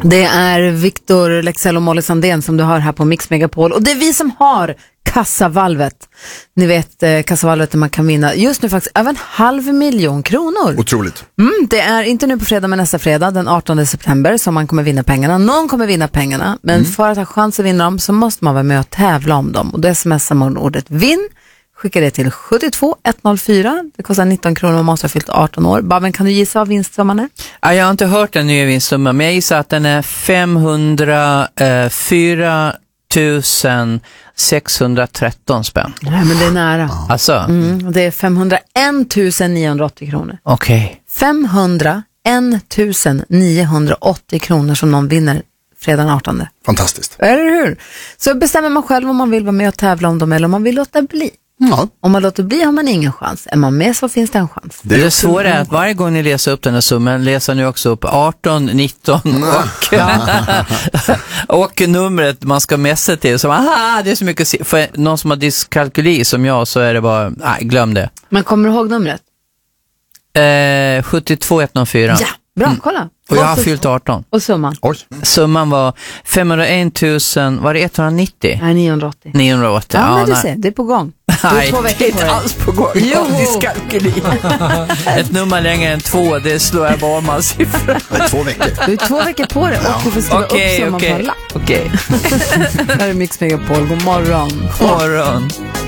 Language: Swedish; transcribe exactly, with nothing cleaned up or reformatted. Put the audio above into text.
Det är Victor Lexell och Molly Sandén som du hör här på Mix Megapol. Och det är vi som har kassavalvet. Ni vet eh, kassavalvet där man kan vinna just nu faktiskt över en halv miljon kronor. Otroligt. Mm, det är inte nu på fredag men nästa fredag, den artonde september, som man kommer vinna pengarna. Någon kommer vinna pengarna, men mm. för att ha chans att vinna dem så måste man vara med och tävla om dem. Och då smsar man ordet vinn. Skicka det till sjuttiotvå etthundrafyra. Det kostar nitton kronor om man måste ha fyllt arton år. Babben, kan du gissa vad vinstsumman är? Ja, jag har inte hört den nya vinstsumman, men jag gissar att den är femhundrafyra tusen sexhundratretton spänn. Nej, men det är nära. Alltså? Mm, det är femhundraen tusen niohundraåttio kronor. Okej. Okay. femhundraen tusen niohundraåttio kronor som någon vinner fredag den artonde. Fantastiskt. Eller hur? Så bestämmer man själv om man vill vara med och tävla om dem eller om man vill låta bli. Ja. Om man låter bli har man ingen chans. Är man med så finns det en chans. Det, det svåra är att varje gång ni läser upp den här summan läser ni också upp arton, nitton och, och numret man ska mässa till. Så aha, det är så mycket. För någon som har dyskalkyli som jag så är det bara, nej, glöm det. Men kommer du ihåg numret? Eh, sjuttiotvå etthundrafyra. Ja, bra, kolla. Och jag har fyllt arton. Och summan? Oj. Summan var femhundraen tusen, var det etthundranittio? Nej, niohundraåttio. niohundraåttio, ja. Ja, men du nej. ser, det är på gång. Nej, två det är inte alls på gång. Jo. Ett nummer längre än två, det slår jag bara om all siffra. Det är två veckor. Du är två veckor på det och du får skriva okay, upp summan okay. på en lapp. Okej. Här är Mix Megapol, god morgon. God morgon.